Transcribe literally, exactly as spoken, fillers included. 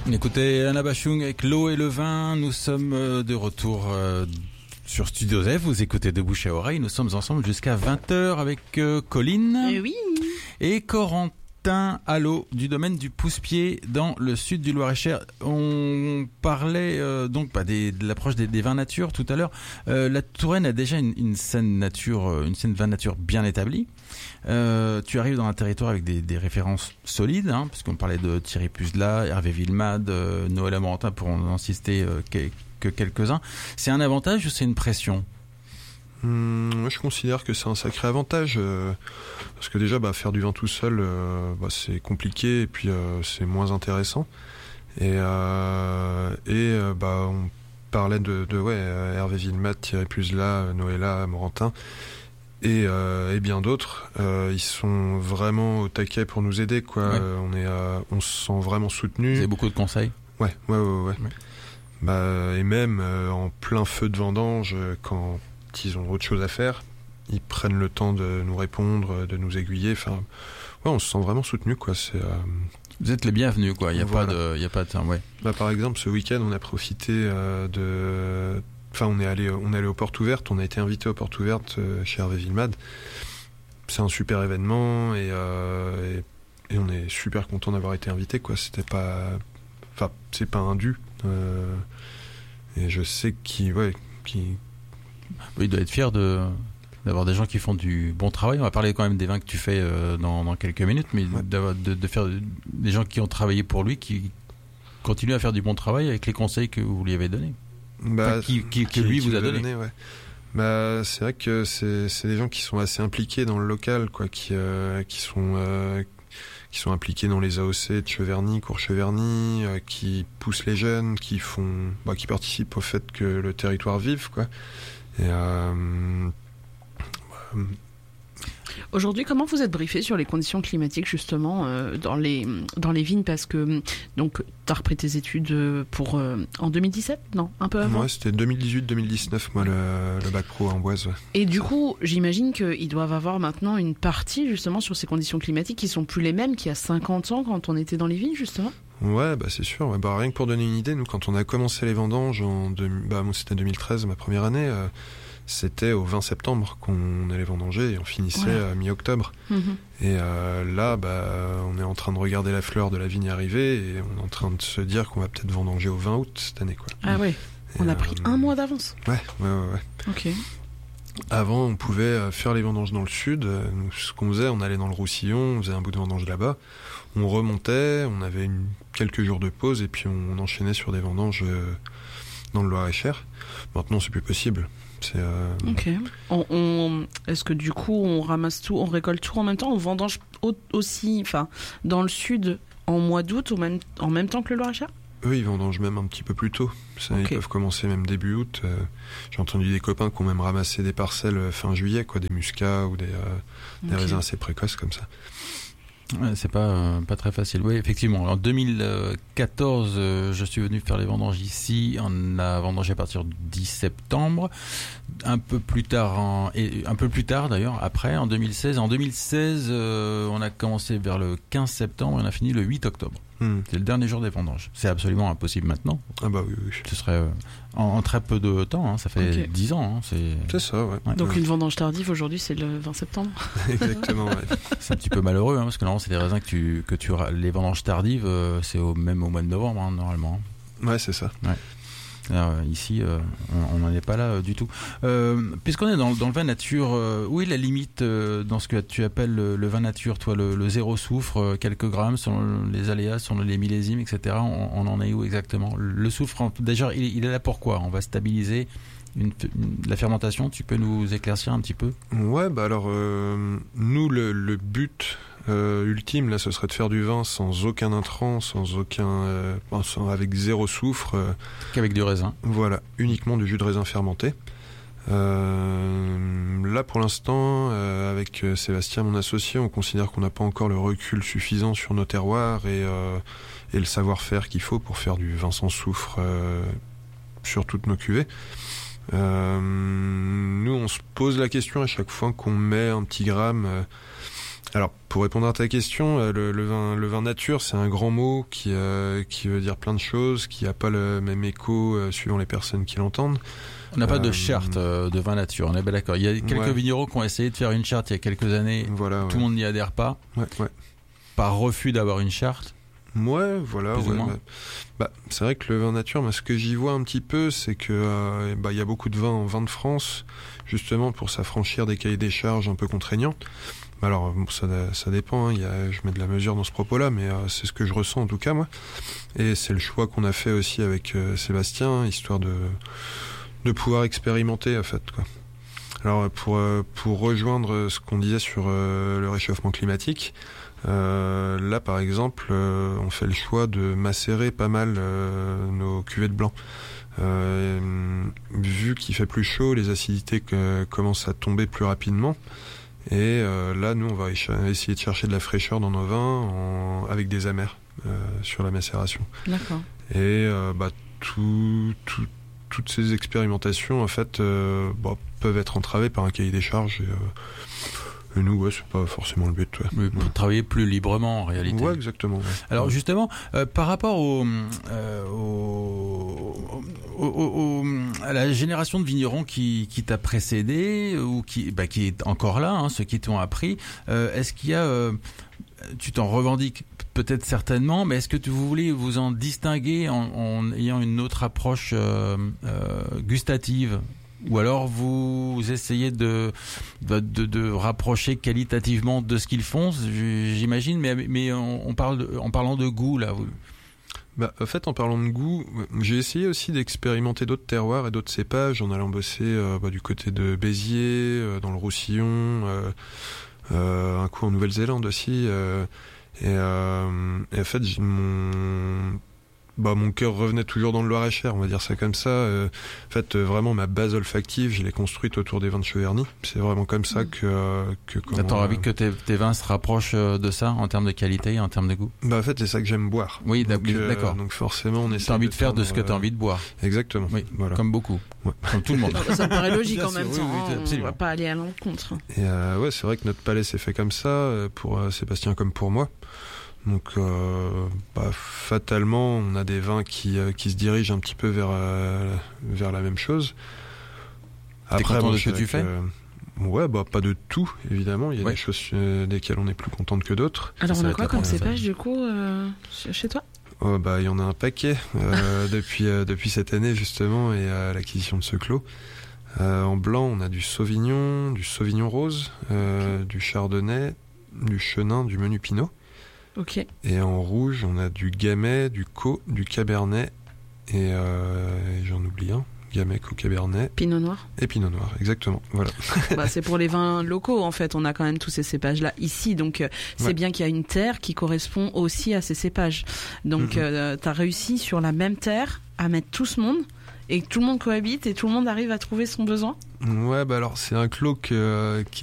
Écoutez, Anna Bachung avec l'eau et le vin. Nous sommes de retour euh, sur Studio Z. Vous écoutez de bouche à oreille. Nous sommes ensemble jusqu'à vingt heures avec euh, Colline et, oui. et Corentin Allot du domaine du Pousse-Pied dans le sud du Loir-et-Cher. On parlait euh, donc bah, des, de l'approche des, des vins nature tout à l'heure. Euh, la Touraine a déjà une, une scène nature, une scène vin nature bien établie. Euh, tu arrives dans un territoire avec des, des références solides, hein, parce qu'on parlait de Thierry Puzla, Hervé Villemade, euh, Noël Amorantin, pour en citer euh, que, que quelques-uns. C'est un avantage ou c'est une pression ? Hum, moi, je considère que c'est un sacré avantage, euh, parce que déjà, bah, faire du vin tout seul, euh, bah, c'est compliqué et puis euh, c'est moins intéressant. Et, euh, et euh, bah, on parlait de, de ouais, Hervé Villemade, Thierry Puzla, Noël Amorantin. Et, euh, et bien d'autres, euh, ils sont vraiment au taquet pour nous aider, quoi. Ouais. Euh, on est, euh, on se sent vraiment soutenu. Vous avez beaucoup de conseils. Ouais, ouais, ouais, ouais. ouais. Bah, et même euh, en plein feu de vendange, quand ils ont autre chose à faire, ils prennent le temps de nous répondre, de nous aiguiller. Enfin, ouais, on se sent vraiment soutenu, quoi. C'est. Euh... Vous êtes les bienvenus, quoi. Il y a voilà. pas de, il y a pas de, ouais. Bah, par exemple, ce week-end, on a profité euh, de. Enfin, on est allé, on est allé aux Portes Ouvertes, on a été invité aux Portes Ouvertes euh, chez Hervé Villemade. C'est un super événement et, euh, et, et on est super content d'avoir été invité, quoi. C'était pas, enfin, c'est pas un dû. Euh, et je sais qu'il, ouais, qu'il. Oui, il doit être fier de d'avoir des gens qui font du bon travail. On va parler quand même des vins que tu fais euh, dans, dans quelques minutes, mais ouais. d'avoir, de, de faire des gens qui ont travaillé pour lui, qui continuent à faire du bon travail avec les conseils que vous lui avez donnés. Bah, enfin, qui, qui, qui, que lui qui vous a donné. donné ouais. Bah, c'est vrai que c'est, c'est des gens qui sont assez impliqués dans le local, quoi, qui, euh, qui sont, euh, qui sont impliqués dans les A O C de Cheverny, Cour-Cheverny, euh, qui poussent les jeunes, qui font, bah, qui participent au fait que le territoire vive, quoi. Et, euh, euh, Aujourd'hui, comment vous êtes briefé sur les conditions climatiques justement euh, dans les dans les vignes, parce que donc t'as repris tes études pour euh, en deux mille dix-sept, non, un peu avant. Ouais, c'était deux mille dix-huit deux mille dix-neuf, moi, le, le bac pro à Amboise. Ouais. Et du coup, j'imagine qu'ils doivent avoir maintenant une partie justement sur ces conditions climatiques qui sont plus les mêmes qu'il y a cinquante ans quand on était dans les vignes, justement. Ouais, bah c'est sûr. Ouais. Bah, rien que pour donner une idée, nous, quand on a commencé les vendanges en deux, bah moi c'était deux mille treize, ma première année. Euh, C'était au vingt septembre qu'on allait vendanger et on finissait ouais. à mi-octobre. Mmh. Et euh, là, bah, on est en train de regarder la fleur de la vigne arriver et on est en train de se dire qu'on va peut-être vendanger au vingt août cette année, quoi. Ah ouais, on a euh, pris un mois d'avance. Ouais, ouais, ouais, ouais. Ok. Avant, on pouvait faire les vendanges dans le sud. Nous, ce qu'on faisait, on allait dans le Roussillon, on faisait un bout de vendange là-bas. On remontait, on avait une, quelques jours de pause et puis on, on enchaînait sur des vendanges euh, dans le Loir-et-Cher. Maintenant, c'est plus possible. C'est euh... Ok. On, on, est-ce que du coup on ramasse tout, on récolte tout en même temps, on vendange au, aussi, enfin dans le sud en mois d'août ou même en même temps que le Loir-et-Cher ? Eux, ils vendangent même un petit peu plus tôt. Ça, okay. Ils peuvent commencer même début août. Euh, j'ai entendu des copains qui ont même ramassé des parcelles fin juillet, quoi, des muscats ou des, euh, des okay. raisins assez précoces comme ça. Ouais, c'est pas euh, pas très facile. Oui, effectivement. En deux mille quatorze, euh, je suis venu faire les vendanges ici. On a vendangé à partir du dix septembre. Un peu plus tard, en, et un peu plus tard d'ailleurs, après, en deux mille seize. En deux mille seize, euh, on a commencé vers le quinze septembre et on a fini le huit octobre. Hmm. C'est le dernier jour des vendanges. C'est absolument impossible maintenant. Ah bah oui, oui. Ce serait euh, en, en très peu de temps. Hein, ça fait okay. dix ans. Hein, c'est... c'est ça, ouais. ouais. Donc ouais. une vendange tardive aujourd'hui, c'est le vingt septembre. Exactement, ouais. C'est un petit peu malheureux, hein, parce que normalement, c'est des raisins que tu que tu les vendanges tardives, euh, c'est au, même au mois de novembre hein, normalement. Ouais, c'est ça. Ouais. Alors, ici, euh, on n'en est pas là euh, du tout. Euh, puisqu'on est dans, dans le vin nature, euh, où est la limite euh, dans ce que tu appelles le, le vin nature, toi, le, le zéro soufre, euh, quelques grammes, selon les aléas, selon les millésimes, et cetera. On, on en est où exactement ? Le soufre, déjà, il, il est là pour quoi ? On va stabiliser une, une, la fermentation. Tu peux nous éclaircir un petit peu ? Ouais, bah alors, euh, nous, le, le but euh, ultime, là, ce serait de faire du vin sans aucun intrant, sans aucun, euh, sans, avec zéro soufre. Euh, Qu'avec du raisin. Voilà, uniquement du jus de raisin fermenté. Euh, là, pour l'instant, euh, avec Sébastien, mon associé, on considère qu'on n'a pas encore le recul suffisant sur nos terroirs et, euh, et le savoir-faire qu'il faut pour faire du vin sans soufre euh, sur toutes nos cuvées. Euh, nous, on se pose la question à chaque fois qu'on met un petit gramme. Euh, Alors, pour répondre à ta question, euh, le, le, vin, le vin nature, c'est un grand mot qui, euh, qui veut dire plein de choses, qui n'a pas le même écho euh, suivant les personnes qui l'entendent. On n'a pas Euh, de charte euh, de vin nature, on est bien d'accord. Il y a quelques Ouais. vignerons qui ont essayé de faire une charte il y a quelques années. Voilà, Tout ouais. le monde n'y adhère pas, Ouais, ouais. par refus d'avoir une charte. Ouais, voilà. Plus ou ouais, moins. bah, bah, c'est vrai que le vin nature, moi, ce que j'y vois un petit peu, c'est que euh, bah, il y a beaucoup de vins en vin de France, justement pour s'affranchir des cahiers des charges un peu contraignants. Alors, bon, ça, ça dépend. Hein, il y a, je mets de la mesure dans ce propos-là, mais euh, c'est ce que je ressens en tout cas, moi. Et c'est le choix qu'on a fait aussi avec euh, Sébastien, hein, histoire de de pouvoir expérimenter, en fait, quoi. Alors, pour euh, pour rejoindre ce qu'on disait sur euh, le réchauffement climatique. Euh, là, par exemple, euh, on fait le choix de macérer pas mal euh, nos cuvées de blanc. Euh, vu qu'il fait plus chaud, les acidités que, commencent à tomber plus rapidement. Et euh, là, nous, on va écha- essayer de chercher de la fraîcheur dans nos vins en, avec des amers euh, sur la macération. D'accord. Et euh, bah, tout, tout, toutes ces expérimentations, en fait, euh, bah, peuvent être entravées par un cahier des charges. Et, euh, Et nous, ouais, c'est pas forcément le but. Ouais, Mais pour ouais. travailler plus librement en réalité. Ouais, exactement. Ouais. Alors ouais. justement, euh, par rapport au, euh, au, au, au, à la génération de vignerons qui, qui t'a précédé ou qui, bah, qui est encore là, hein, ceux qui t'ont appris, euh, est-ce qu'il y a, euh, tu t'en revendiques peut-être certainement, mais est-ce que tu, vous voulez vous en distinguer en, en ayant une autre approche euh, euh, gustative? Ou alors vous essayez de, de, de, de rapprocher qualitativement de ce qu'ils font, j'imagine, mais, mais on, on parle de, en parlant de goût là. Vous... Bah, en fait, en parlant de goût, j'ai essayé aussi d'expérimenter d'autres terroirs et d'autres cépages en allant bosser euh, bah, du côté de Béziers, euh, dans le Roussillon, euh, euh, un coup en Nouvelle-Zélande aussi. Euh, et, euh, et en fait, j'ai mon... Bah, mon cœur revenait toujours dans le Loir-et-Cher, on va dire ça comme ça. Euh, en fait, euh, vraiment, ma base olfactive, je l'ai construite autour des vins de Cheverny. C'est vraiment comme ça que... Euh, que comment, T'as envie euh... que tes, tes vins se rapprochent de ça en termes de qualité et en termes de goût? Bah, en fait, c'est ça que j'aime boire. Oui, donc, euh, d'accord. Donc forcément, on essaie T'as envie de, de faire de ce que euh... t'as envie de boire. Exactement. Oui, voilà. Comme beaucoup. Ouais. Comme tout le monde. Ça me paraît logique en même oui, temps. oui, hein, absolument. on va pas aller à l'encontre. Et euh, ouais, c'est vrai que notre palais s'est fait comme ça, euh, pour euh, Sébastien comme pour moi. Donc, euh, bah, fatalement, on a des vins qui, euh, qui se dirigent un petit peu vers, euh, vers la même chose. T'es content moi, de je ce que tu dirais fais ? que, Ouais, bah pas de tout, évidemment. Il y a Ouais. des choses euh, desquelles on est plus contente que d'autres. Alors Ça on va a être quoi la comme première cépage du coup euh, chez toi? Oh, bah, il y en a un paquet euh, depuis, euh, depuis cette année, justement, et à l'acquisition de ce clos. Euh, en blanc, on a du Sauvignon, du Sauvignon rose, euh, du Chardonnay, du Chenin, du Menu Pinot. Ok. Et en rouge, on a du Gamay, du Caux, du Cabernet, et, euh, et j'en oublie un. Gamay, Caux, Cabernet Pinot noir. et Pinot Noir, exactement. Voilà. Bah, c'est pour les vins locaux en fait. On a quand même tous ces cépages là ici, donc euh, c'est Ouais. bien qu'il y a une terre qui correspond aussi à ces cépages. Donc Mhm. euh, t'as réussi sur la même terre à mettre tout ce monde et que tout le monde cohabite et tout le monde arrive à trouver son besoin. Ouais, bah alors c'est un clos que, qui